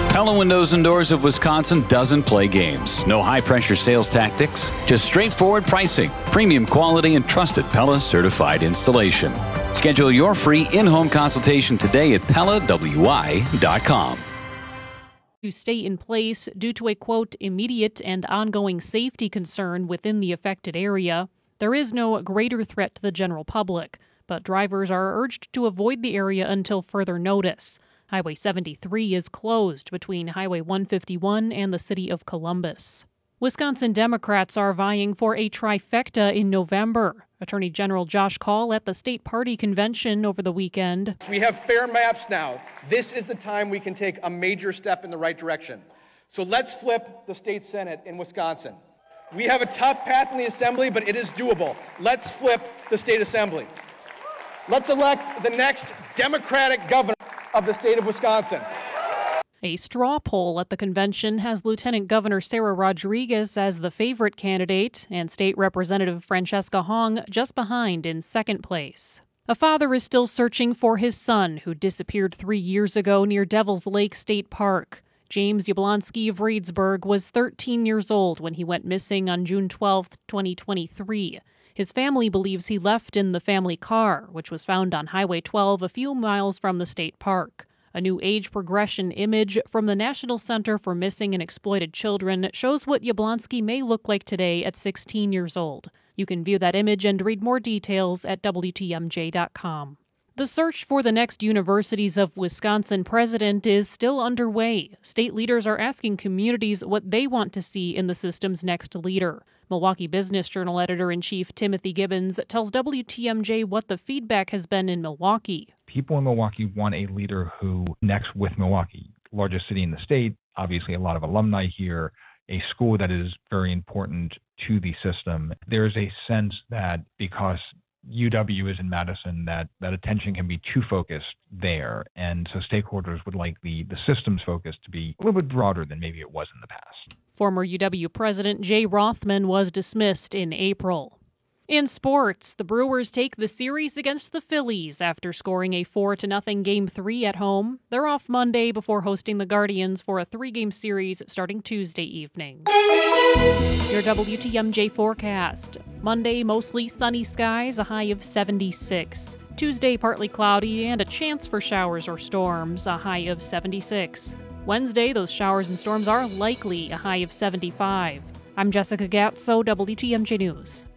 Pella Windows and Doors of Wisconsin doesn't play games. No high-pressure sales tactics, just straightforward pricing, premium quality, and trusted Pella certified installation. Schedule your free in-home consultation today at PellaWI.com. To stay in place due to a, quote, immediate and ongoing safety concern within the affected area. There is no greater threat to the general public, but drivers are urged to avoid the area until further notice. Highway 73 is closed between Highway 151 and the city of Columbus. Wisconsin Democrats are vying for a trifecta in November. Attorney General Josh Kaul at the state party convention over the weekend. We have fair maps now. This is the time we can take a major step in the right direction. So let's flip the state Senate in Wisconsin. We have a tough path in the Assembly, but it is doable. Let's flip the state Assembly. Let's elect the next Democratic governor of the state of Wisconsin. A straw poll at the convention has Lieutenant Governor Sarah Rodriguez as the favorite candidate and State Representative Francesca Hong just behind in second place. A father is still searching for his son who disappeared 3 years ago near Devil's Lake State Park. James Yablonsky of Reedsburg was 13 years old when he went missing on June 12, 2023. His family believes he left in the family car, which was found on Highway 12 a few miles from the state park. A new age progression image from the National Center for Missing and Exploited Children shows what Yablonsky may look like today at 16 years old. You can view that image and read more details at WTMJ.com. The search for the next Universities of Wisconsin president is still underway. State leaders are asking communities what they want to see in the system's next leader. Milwaukee Business Journal editor-in-chief Timothy Gibbons tells WTMJ what the feedback has been in Milwaukee. People in Milwaukee want a leader who connects with Milwaukee, largest city in the state, obviously a lot of alumni here, a school that is very important to the system. There's a sense that because UW is in Madison, that attention can be too focused there. And so stakeholders would like the system's focus to be a little bit broader than maybe it was in the past. Former UW President Jay Rothman was dismissed in April. In sports, the Brewers take the series against the Phillies after scoring a 4-0 Game 3 at home. They're off Monday before hosting the Guardians for a 3-game series starting Tuesday evening. Your WTMJ forecast. Monday, mostly sunny skies, a high of 76. Tuesday, partly cloudy and a chance for showers or storms, a high of 76. Wednesday, those showers and storms are likely, a high of 75. I'm Jessica Gatso, WTMJ News.